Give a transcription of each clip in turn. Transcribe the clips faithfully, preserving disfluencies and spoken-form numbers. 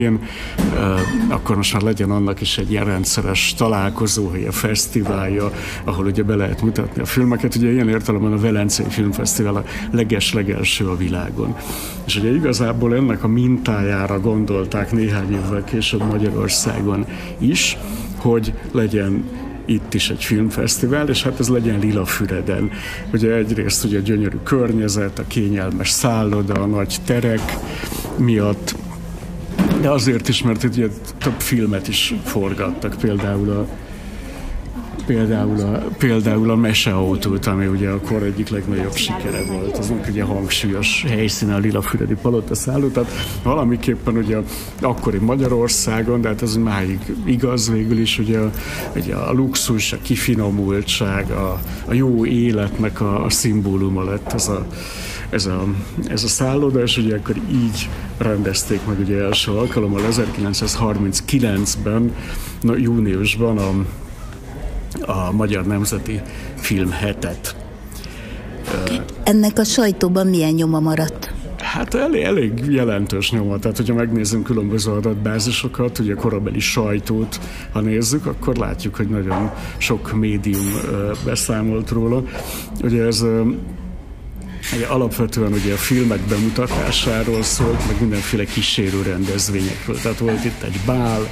Én, akkor most már legyen annak is egy ilyen rendszeres találkozóhelye, fesztiválja, ahol ugye be lehet mutatni a filmeket. Ugye ilyen értelemben a Velencei Filmfesztivál a leges-legelső a világon. És ugye igazából ennek a mintájára gondolták néhány évvel később Magyarországon is, hogy legyen itt is egy filmfesztivál, és hát ez legyen Lilafüreden. Ugye egyrészt ugye a gyönyörű környezet, a kényelmes szálloda, a nagy terek miatt, de azért is, mert ugye több filmet is forgattak, például a, például a, például a Meseautót, ami ugye akkor egyik legnagyobb sikere volt. Az ugye hangsúlyos helyszíne a Lilafüredi Palota szálló, tehát valamiképpen ugye akkori Magyarországon, de hát ez máig igaz végül is, ugye a, ugye a luxus, a kifinomultság, a, a jó életnek a, a szimbóluma lett ez a Ez a, ez a szálloda, és ugye akkor így rendezték meg ugye első alkalommal ezerkilencszázharminckilencben, no, júniusban a, a Magyar Nemzeti Filmhetet. Ennek a sajtóban milyen nyoma maradt? Hát elég, elég jelentős nyoma, tehát hogyha megnézzünk különböző adatbázisokat, ugye a korabeli sajtót, ha nézzük, akkor látjuk, hogy nagyon sok médium beszámolt róla. Ugye ez Ugye alapvetően ugye a filmek bemutatásáról szólt, meg mindenféle kísérő rendezvényekről. Tehát volt itt egy bál,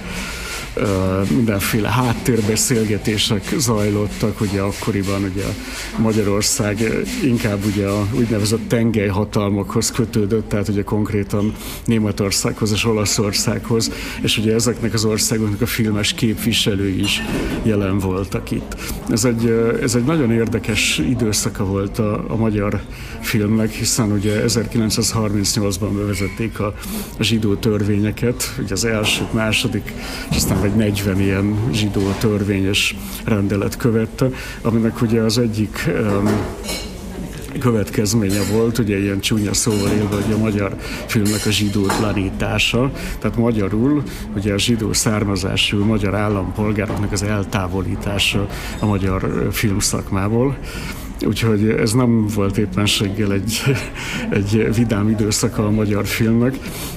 mindenféle háttérbeszélgetések zajlottak, ugye akkoriban ugye Magyarország inkább ugye a úgynevezett tengelyhatalmakhoz kötődött, tehát ugye konkrétan Németországhoz és Olaszországhoz, és ugye ezeknek az országoknak a filmes képviselői is jelen voltak itt. Ez egy, ez egy nagyon érdekes időszaka volt a, a magyar filmnek, hiszen ugye ezerkilencszázharmincnyolcban bevezették a, a zsidó törvényeket, ugye az első, második, és aztán vagy negyven ilyen zsidó törvényes rendelet követte, aminek ugye az egyik um, következménye volt, ugye ilyen csúnya szóval élve, hogy a magyar filmnek a zsidótlanítása, tehát magyarul ugye a zsidó származású magyar állampolgároknak az eltávolítása a magyar filmszakmából. Úgyhogy ez nem volt éppenséggel egy, egy vidám időszaka a magyar filmnek.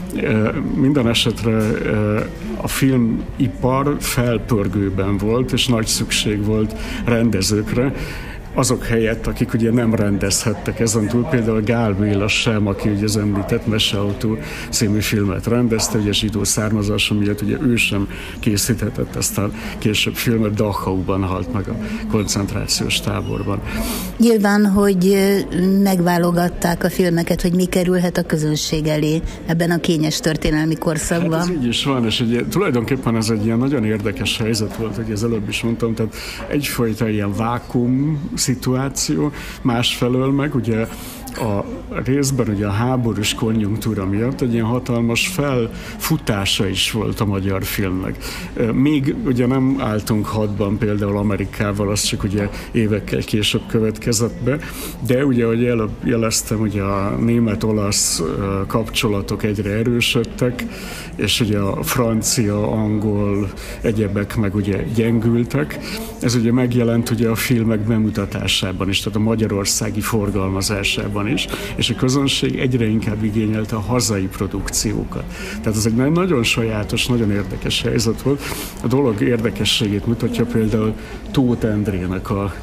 Minden esetre a filmipar felpörgőben volt, és nagy szükség volt rendezőkre, azok helyett, akik ugye nem rendezhettek ezen túl, például Gál Béla sem, aki ugye az említett Meseautó című filmet rendezte, ugye zsidó származása miatt ugye ő sem készíthetett ezt a később filmet, Dachauban halt meg a koncentrációs táborban. Nyilván, hogy megválogatták a filmeket, hogy mi kerülhet a közönség elé ebben a kényes történelmi korszakban. Hát ez így is van, és ugye, tulajdonképpen ez egy ilyen nagyon érdekes helyzet volt, hogy az előbb is mondtam, tehát egyfajta ilyen vákum szituáció, másfelől meg ugye a részben ugye a háborús konjunktúra miatt egy ilyen hatalmas felfutása is volt a magyar filmnek. Még ugye nem álltunk hadban például Amerikával, az csak ugye évekkel később következett be, de ugye, ahogy előbb jeleztem, ugye a német-olasz kapcsolatok egyre erősödtek, és ugye a francia, angol, egyebek meg ugye gyengültek. Ez ugye megjelent ugye a filmek bemutatásában is, tehát a magyarországi forgalmazásában is, és a közönség egyre inkább igényelte a hazai produkciókat. Tehát ez egy nagyon sajátos, nagyon érdekes helyzet volt. A dolog érdekességét mutatja például Tóth Endrének a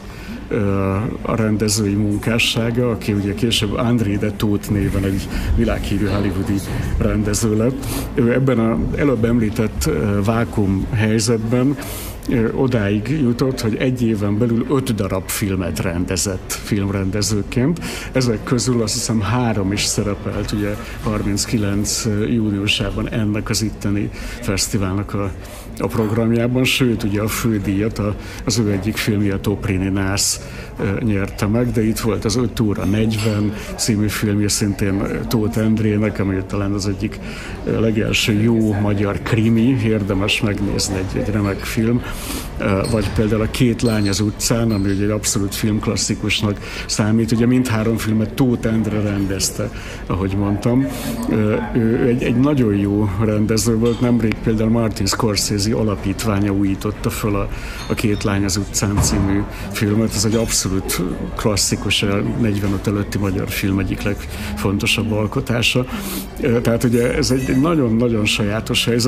a rendezői munkássága, aki ugye később André de Tóth néven egy világhírű hollywoodi rendező lett. Ő ebben az előbb említett vákum helyzetben odáig jutott, hogy egy éven belül öt darab filmet rendezett filmrendezőként. Ezek közül azt hiszem három is szerepelt ugye harminckilenc júniusában ennek az itteni fesztiválnak a, a programjában, sőt ugye a fődíjat a, az ő egyik filmje, a Toprini Nász nyerte meg, de itt volt az öt óra negyven című filmje szintén Tóth Endrének, ami talán az egyik legelső jó magyar krimi, érdemes megnézni, egy, egy remek film. vagy például A két lány az utcán, ami ugye egy abszolút filmklasszikusnak számít. Ugye mindhárom filmet Tóth Endre rendezte, ahogy mondtam. Ő egy, egy nagyon jó rendező volt, nemrég például Martin Scorsese alapítványa újította föl a, a Két lány az utcán című filmet. Ez egy abszolút klasszikus, a negyvenöt előtti magyar film egyik legfontosabb alkotása. Tehát ugye ez egy nagyon-nagyon sajátos helyzet.